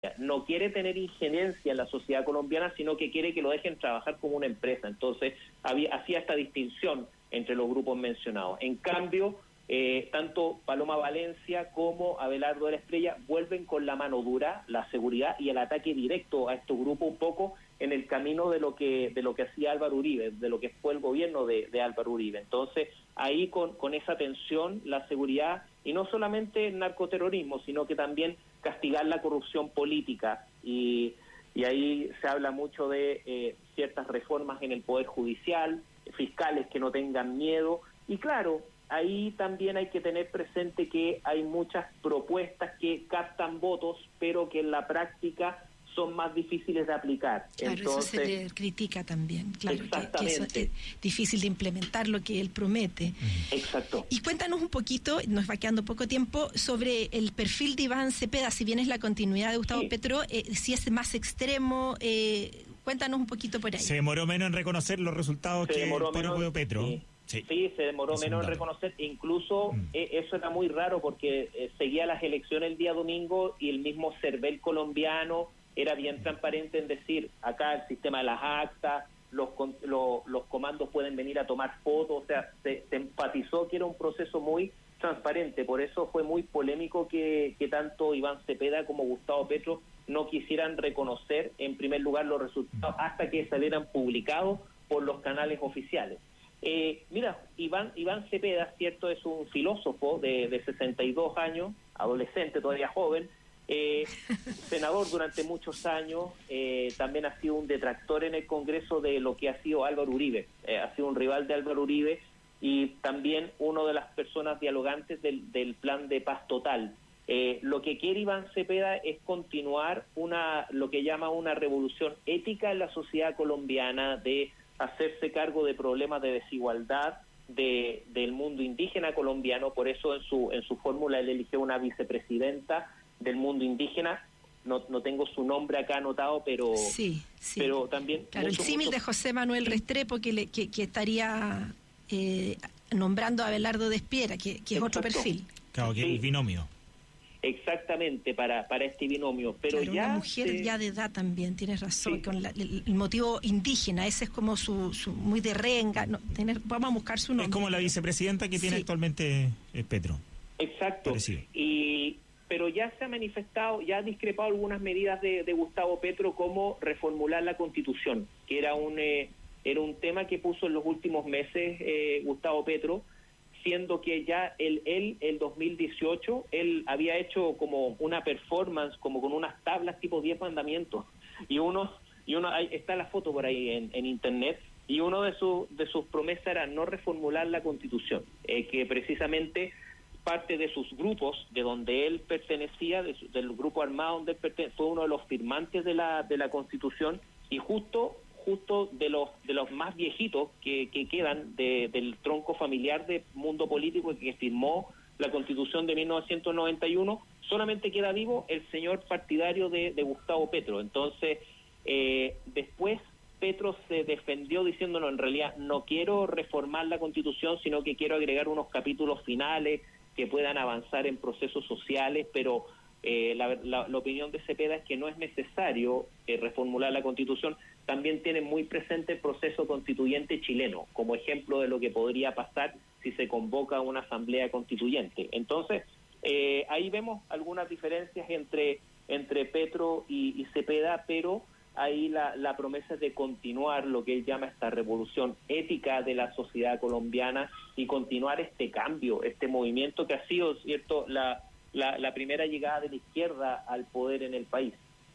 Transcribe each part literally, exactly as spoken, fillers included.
no quiere tener injerencia en la sociedad colombiana, sino que quiere que lo dejen trabajar como una empresa. Entonces, había, hacía esta distinción entre los grupos mencionados. En cambio, eh, tanto Paloma Valencia como Abelardo de la Estrella vuelven con la mano dura, la seguridad y el ataque directo a estos grupos, un poco en el camino de lo que de lo que hacía Álvaro Uribe, de lo que fue el gobierno de, de Álvaro Uribe. Entonces, ahí con, con esa tensión, la seguridad, y no solamente el narcoterrorismo, sino que también castigar la corrupción política, y, y ahí se habla mucho de eh, ciertas reformas en el Poder Judicial, fiscales que no tengan miedo, y claro, ahí también hay que tener presente que hay muchas propuestas que captan votos, pero que en la práctica son más difíciles de aplicar. Claro, Entonces, eso se le critica también, claro, exactamente. que, que eso es difícil de implementar lo que él promete. Exacto. Y cuéntanos un poquito, nos va quedando poco tiempo, sobre el perfil de Iván Cepeda, si bien es la continuidad de Gustavo sí. Petro, eh, si es más extremo, eh, cuéntanos un poquito por ahí. Se demoró menos en reconocer los resultados se que demoró menos, Petro. Sí. Sí. sí, se demoró es menos en reconocer, incluso mm. eh, eso era muy raro porque eh, seguía las elecciones el día domingo y el mismo CERVEL colombiano era bien mm. transparente en decir, acá el sistema de las actas, los, lo, los comandos pueden venir a tomar fotos, o sea, se, se enfatizó que era un proceso muy transparente, por eso fue muy polémico que, que tanto Iván Cepeda como Gustavo Petro no quisieran reconocer en primer lugar los resultados mm. hasta que salieran publicados por los canales oficiales. Eh, mira, Iván Iván Cepeda, cierto, es un filósofo de, de sesenta y dos años, adolescente, todavía joven, eh, senador durante muchos años, eh, también ha sido un detractor en el Congreso de lo que ha sido Álvaro Uribe, eh, ha sido un rival de Álvaro Uribe y también uno de las personas dialogantes del, del plan de paz total. Eh, lo que quiere Iván Cepeda es continuar una lo que llama una revolución ética en la sociedad colombiana, de hacerse cargo de problemas de desigualdad de del mundo indígena colombiano. Por eso en su en su fórmula él eligió una vicepresidenta del mundo indígena. No no tengo su nombre acá anotado, pero sí, sí. pero también claro, mucho, el símil mucho... de José Manuel Restrepo que le, que, que estaría eh, nombrando a Abelardo de Espiera, que, que es otro perfil. Claro, que sí. El binomio. Exactamente, para para este binomio, pero claro, ya una mujer se... ya de edad también, tienes razón, sí. con la, el, el motivo indígena, ese es como su, su muy de renga, no, tener, vamos a buscar su nombre. Es como la vicepresidenta que tiene sí. actualmente eh, Petro. Exacto, Parecido. y pero ya se ha manifestado, ya ha discrepado algunas medidas de, de Gustavo Petro, como reformular la Constitución, que era un eh, era un tema que puso en los últimos meses eh, Gustavo Petro, siendo que ya él, él, el dos mil dieciocho, él había hecho como una performance, como con unas tablas tipo diez mandamientos, y uno, y uno ahí está la foto por ahí en, en internet, y uno de, su, de sus promesas era no reformular la Constitución, eh, que precisamente parte de sus grupos, de donde él pertenecía, de su, del grupo armado donde él pertenecía, fue uno de los firmantes de la, de la Constitución, y justo... justo de los de los más viejitos que, que quedan de, del tronco familiar de mundo político que firmó la Constitución de mil novecientos noventa y uno, solamente queda vivo el señor partidario de, de Gustavo Petro. Entonces, eh, después Petro se defendió diciendo, no, en realidad no quiero reformar la Constitución, sino que quiero agregar unos capítulos finales que puedan avanzar en procesos sociales, pero eh, la, la, la opinión de Cepeda es que no es necesario eh, reformular la Constitución. También tiene muy presente el proceso constituyente chileno, como ejemplo de lo que podría pasar si se convoca una asamblea constituyente. Entonces, eh, ahí vemos algunas diferencias entre entre Petro y, y Cepeda, pero ahí la, la promesa es de continuar lo que él llama esta revolución ética de la sociedad colombiana y continuar este cambio, este movimiento que ha sido, cierto, la, la, la primera llegada de la izquierda al poder en el país.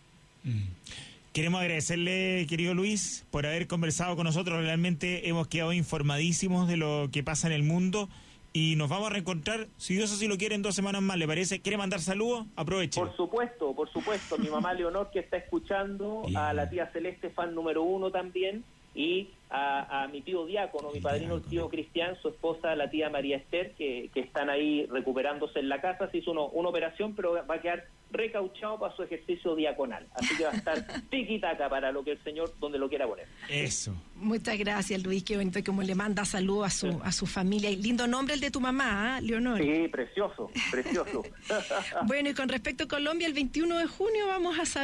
Mm. Queremos agradecerle, querido Luis, por haber conversado con nosotros. Realmente hemos quedado informadísimos de lo que pasa en el mundo y nos vamos a reencontrar, si Dios así lo quiere, en dos semanas más, ¿le parece? ¿Quiere mandar saludos? Aproveche. Por supuesto, por supuesto. Mi mamá Leonor, que está escuchando, Bien. A la tía Celeste, fan número uno también, y a, a mi tío Diácono, mi padrino, el tío Cristian, su esposa, la tía María Esther, que, que están ahí recuperándose en la casa. Se hizo uno, una operación, pero va a quedar recauchado para su ejercicio diaconal. Así que va a estar tiquitaca para lo que el señor, donde lo quiera poner. Eso. Muchas gracias, Luis. Qué bonito como le manda saludos a su, sí. a su familia. Y lindo nombre el de tu mamá, ¿eh? Leonor. Sí, precioso, precioso. Bueno, y con respecto a Colombia, el veintiuno de junio vamos a saber